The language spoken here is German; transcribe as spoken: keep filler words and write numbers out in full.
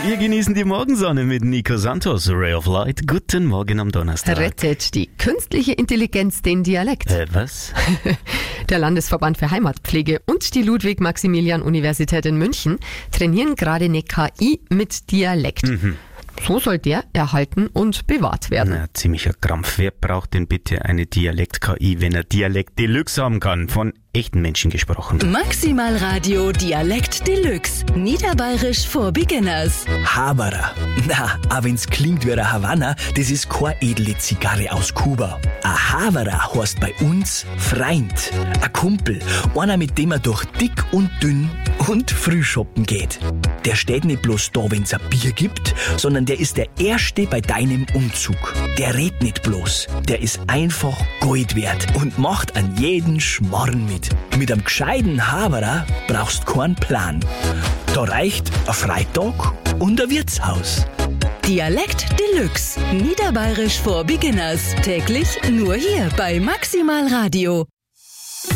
Wir genießen die Morgensonne mit Nico Santos, Ray of Light. Guten Morgen am Donnerstag. Rettet die künstliche Intelligenz den Dialekt? Äh, was? Der Landesverband für Heimatpflege und die Ludwig-Maximilian-Universität in München trainieren gerade eine K I mit Dialekt. Mhm. So soll der erhalten und bewahrt werden. Na, ziemlicher Krampf. Wer braucht denn bitte eine Dialekt-K I, wenn er Dialekt Deluxe haben kann? Von echten Menschen gesprochen. Maximal Radio Dialekt Deluxe. Niederbayerisch for Beginners. Havara. Na, auch wenn's klingt wie eine Havanna, das ist keine edle Zigarre aus Kuba. A Havara heißt bei uns Freund, a Kumpel, einer, mit dem man durch dick und dünn und früh shoppen geht. Der steht nicht bloß da, wenn's ein Bier gibt, sondern der ist der Erste bei deinem Umzug. Der redet nicht bloß, der ist einfach Gold wert und macht an jeden Schmarrn mit. Mit einem gescheiten Havara brauchst keinen Plan. Da reicht ein Freitag und ein Wirtshaus. Dialekt Deluxe. Niederbayerisch for Beginners. Täglich nur hier bei Maximal Radio.